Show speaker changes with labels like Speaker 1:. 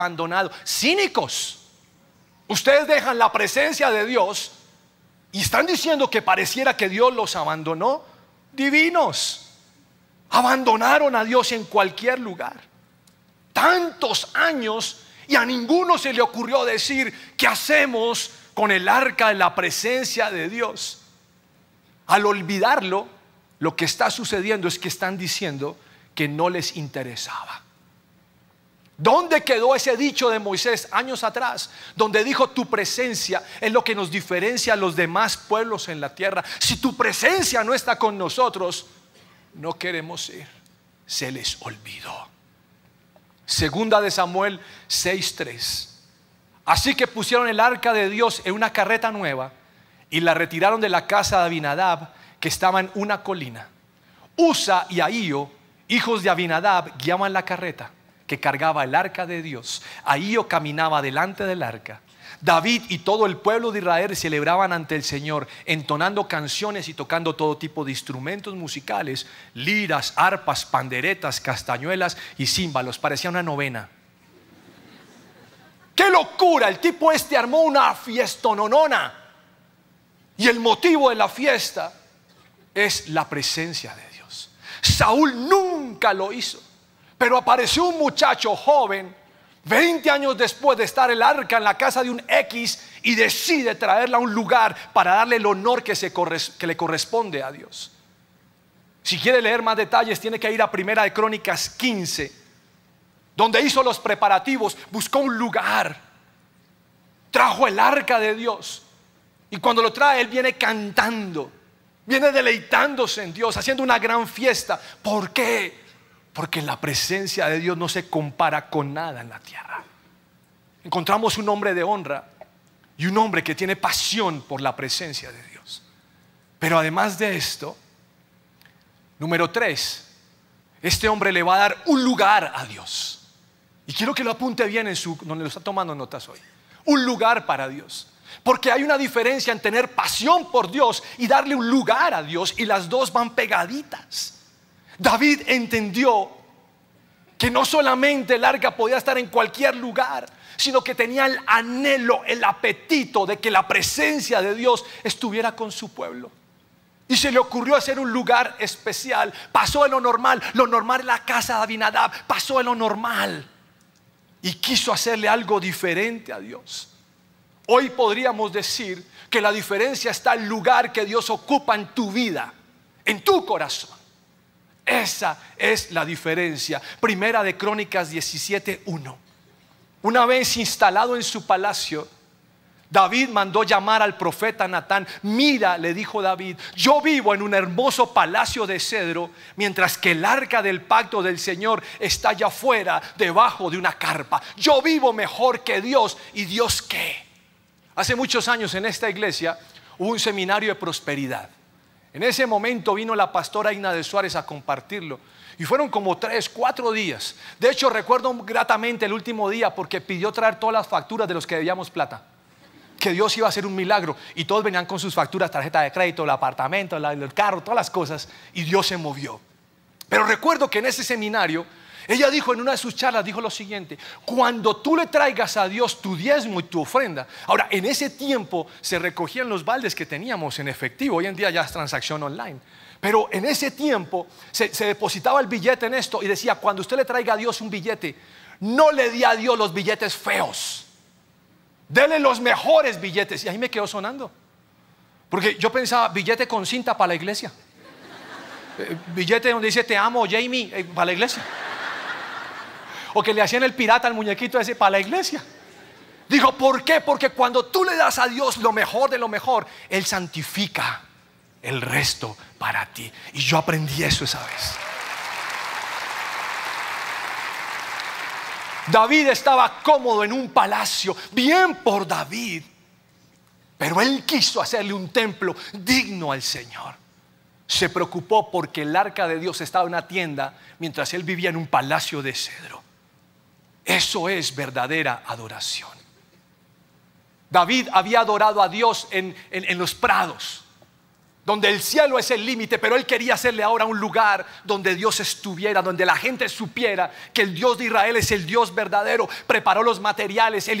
Speaker 1: abandonado. Cínicos. Ustedes dejan la presencia de Dios y están diciendo que pareciera que Dios los abandonó. Divinos. Abandonaron a Dios en cualquier lugar. Tantos años y a ninguno se le ocurrió decir: ¿qué hacemos con el arca de la presencia de Dios? Al olvidarlo, lo que está sucediendo es que están diciendo que no les interesaba. ¿Dónde quedó ese dicho de Moisés años atrás, donde dijo: tu presencia es lo que nos diferencia a los demás pueblos en la tierra? Si tu presencia no está con nosotros, no queremos ir. Se les olvidó. Segunda de Samuel 6:3. Así que pusieron el arca de Dios en una carreta nueva y la retiraron de la casa de Abinadab, que estaba en una colina. Usa y Ahío, hijos de Abinadab, guiaban la carreta que cargaba el arca de Dios. Ahío caminaba delante del arca. David y todo el pueblo de Israel celebraban ante el Señor, entonando canciones y tocando todo tipo de instrumentos musicales: liras, arpas, panderetas, castañuelas y címbalos. Parecía una novena. ¡Qué locura! El tipo armó una fiestononona. Y el motivo de la fiesta es la presencia de Dios. Saúl nunca lo hizo, pero apareció un muchacho joven 20 años después de estar el arca en la casa de un X, y decide traerla a un lugar para darle el honor que le corresponde a Dios. Si quiere leer más detalles, tiene que ir a Primera de Crónicas 15, donde hizo los preparativos, buscó un lugar, trajo el arca de Dios, y cuando lo trae, él viene cantando, viene deleitándose en Dios, haciendo una gran fiesta. ¿Por qué? Porque la presencia de Dios no se compara con nada en la tierra. Encontramos un hombre de honra y un hombre que tiene pasión por la presencia de Dios. Pero además de esto, número 3, este hombre le va a dar un lugar a Dios. Y quiero que lo apunte bien donde lo está tomando notas hoy. Un lugar para Dios. Porque hay una diferencia en tener pasión por Dios y darle un lugar a Dios, y las dos van pegaditas. David entendió que no solamente el arca podía estar en cualquier lugar, sino que tenía el anhelo, el apetito de que la presencia de Dios estuviera con su pueblo. Y se le ocurrió hacer un lugar especial. Pasó de lo normal es la casa de Abinadab, pasó de lo normal y quiso hacerle algo diferente a Dios. Hoy podríamos decir que la diferencia está en el lugar que Dios ocupa en tu vida, en tu corazón. Esa es la diferencia. Primera de Crónicas 17:1. Una vez instalado en su palacio, David mandó llamar al profeta Natán. Mira, le dijo David, yo vivo en un hermoso palacio de cedro, mientras que el arca del pacto del Señor está allá afuera, debajo de una carpa. Yo vivo mejor que Dios. ¿Y Dios qué? Hace muchos años en esta iglesia hubo un seminario de prosperidad. En ese momento vino la pastora Ina de Suárez a compartirlo, y fueron como 3, 4 días. De hecho, recuerdo gratamente el último día, porque pidió traer todas las facturas de los que debíamos plata, que Dios iba a hacer un milagro, y todos venían con sus facturas, tarjeta de crédito, el apartamento, el carro, todas las cosas, y Dios se movió. Pero recuerdo que en ese seminario ella dijo, en una de sus charlas, dijo lo siguiente: cuando tú le traigas a Dios tu diezmo y tu ofrenda. Ahora, en ese tiempo se recogían los baldes que teníamos en efectivo. Hoy en día ya es transacción online. Pero en ese tiempo se depositaba el billete en esto, y decía: cuando usted le traiga a Dios un billete, no le dé a Dios los billetes feos, dele los mejores billetes. Y ahí me quedó sonando, porque yo pensaba, billete con cinta para la iglesia, billete donde dice te amo Jamie, para la iglesia. O que le hacían el pirata al muñequito ese, para la iglesia. Dijo, ¿por qué? Porque cuando tú le das a Dios lo mejor de lo mejor, Él santifica el resto para ti. Y yo aprendí eso esa vez. David estaba cómodo en un palacio, bien por David, pero él quiso hacerle un templo digno al Señor. Se preocupó porque el arca de Dios estaba en una tienda, mientras él vivía en un palacio de cedro. Eso es verdadera adoración. David había adorado a Dios en los prados. donde el cielo es el límite, pero él quería hacerle ahora un lugar donde Dios estuviera, donde la gente supiera que el Dios de Israel es el Dios verdadero. Preparó los materiales, él